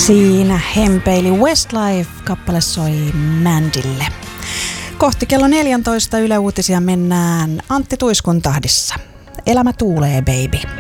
Siinä hempeili Westlife-kappale soi Mandylle. Kohti kello 14 Yle Uutisia mennään Antti Tuiskun tahdissa. Elämä tuulee, baby.